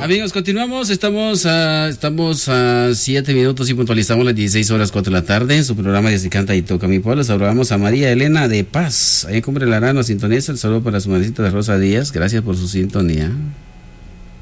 Amigos, continuamos. Estamos a 7 minutos y puntualizamos las 16:04 de la tarde. En su programa de Se Canta y Toca Mi Pueblo. Saludamos a María Elena de Paz. Ahí en Cumbre Larano, sintoniza. El saludo para su madrecita de Rosa Díaz. Gracias por su sintonía.